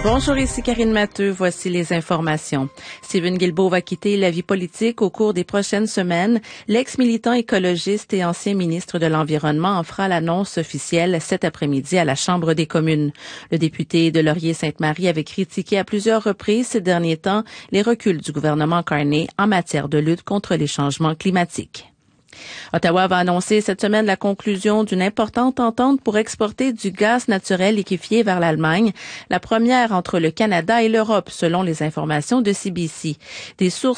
Bonjour, ici Karine Matteux. Voici les informations. Stephen Guilbeault va quitter la vie politique au cours des prochaines semaines. L'ex-militant écologiste et ancien ministre de l'Environnement en fera l'annonce officielle cet après-midi à la Chambre des communes. Le député de Laurier-Sainte-Marie avait critiqué à plusieurs reprises ces derniers temps les reculs du gouvernement Carney en matière de lutte contre les changements climatiques. Ottawa va annoncer cette semaine la conclusion d'une importante entente pour exporter du gaz naturel liquéfié vers l'Allemagne, la première entre le Canada et l'Europe, selon les informations de CBC. Des sources